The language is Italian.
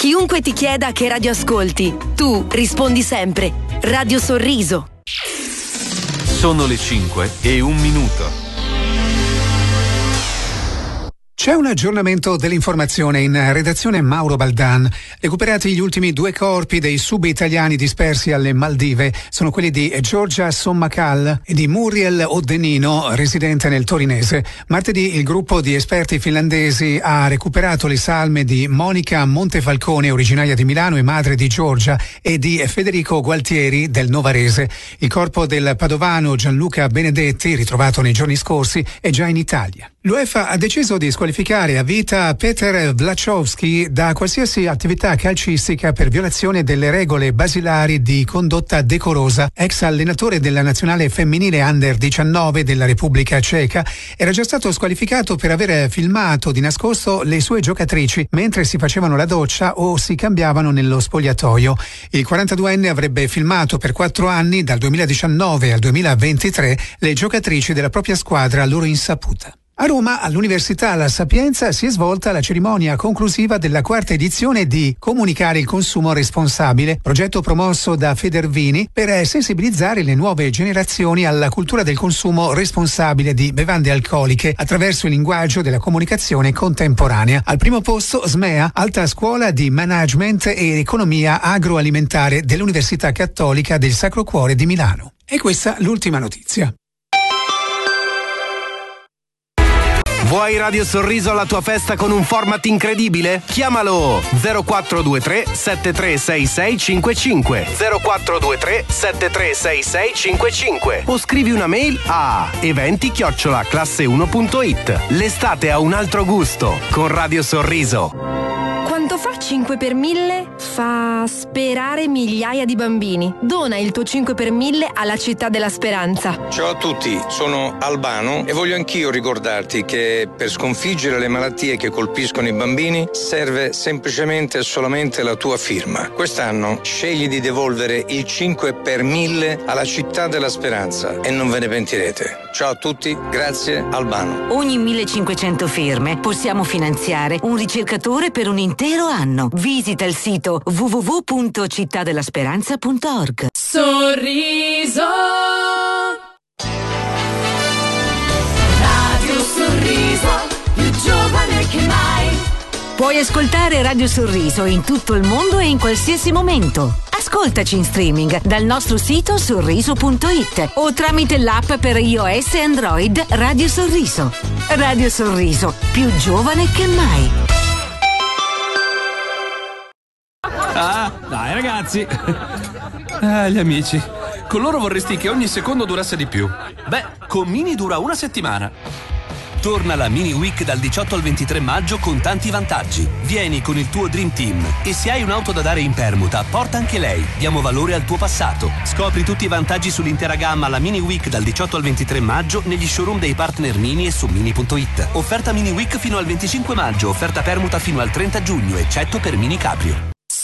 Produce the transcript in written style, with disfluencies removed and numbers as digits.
Chiunque ti chieda che radio ascolti, tu rispondi sempre Radio Sorriso. Sono le 5:01. C'è un aggiornamento dell'informazione in redazione. Mauro Baldan. Recuperati gli ultimi 2 corpi dei sub-italiani dispersi alle Maldive. Sono quelli di Giorgia Sommakal e di Muriel Oddenino, residente nel torinese. Martedì il gruppo di esperti finlandesi ha recuperato le salme di Monica Montefalcone, originaria di Milano e madre di Giorgia, e di Federico Gualtieri del Novarese. Il corpo del padovano Gianluca Benedetti, ritrovato nei giorni scorsi, è già in Italia. L'UEFA ha deciso di squalificare a vita Peter Vlachowski da qualsiasi attività calcistica per violazione delle regole basilari di condotta decorosa. Ex allenatore della nazionale femminile Under 19 della Repubblica Ceca, era già stato squalificato per aver filmato di nascosto le sue giocatrici mentre si facevano la doccia o si cambiavano nello spogliatoio. Il 42enne avrebbe filmato per 4 anni, dal 2019 al 2023, le giocatrici della propria squadra a loro insaputa. A Roma, all'Università La Sapienza, si è svolta la cerimonia conclusiva della 4ª edizione di Comunicare il consumo responsabile, progetto promosso da Federvini per sensibilizzare le nuove generazioni alla cultura del consumo responsabile di bevande alcoliche attraverso il linguaggio della comunicazione contemporanea. Al primo posto Smea, Alta Scuola di Management e Economia Agroalimentare dell'Università Cattolica del Sacro Cuore di Milano. E questa l'ultima notizia. Vuoi Radio Sorriso alla tua festa con un format incredibile? Chiamalo 0423 736655 0423 736655 o scrivi una mail a eventi@classe1.it. L'estate ha un altro gusto con Radio Sorriso. Quanto fa 5 per 1000? Fa sperare migliaia di bambini. Dona il tuo 5 per 1000 alla Città della Speranza. Ciao a tutti, sono Albano e voglio anch'io ricordarti che per sconfiggere le malattie che colpiscono i bambini serve semplicemente e solamente la tua firma. Quest'anno scegli di devolvere il 5 per 1000 alla Città della Speranza e non ve ne pentirete. Ciao a tutti, grazie Albano. Ogni 1500 firme possiamo finanziare un ricercatore per un intero anno. Visita il sito www.cittadellasperanza.org. Sorriso. Radio Sorriso, più giovane che mai. Puoi ascoltare Radio Sorriso in tutto il mondo e in qualsiasi momento. Ascoltaci in streaming dal nostro sito sorriso.it o tramite l'app per iOS e Android Radio Sorriso. Radio Sorriso, più giovane che mai. Ah, dai ragazzi. Gli amici. Con loro vorresti che ogni secondo durasse di più. Beh, con Mini dura una settimana. Torna la Mini Week dal 18 al 23 maggio con tanti vantaggi. Vieni con il tuo Dream Team e se hai un'auto da dare in permuta, porta anche lei. Diamo valore al tuo passato. Scopri tutti i vantaggi sull'intera gamma alla Mini Week dal 18 al 23 maggio negli showroom dei partner Mini e su Mini.it. Offerta Mini Week fino al 25 maggio, offerta permuta fino al 30 giugno, eccetto per Mini Caprio.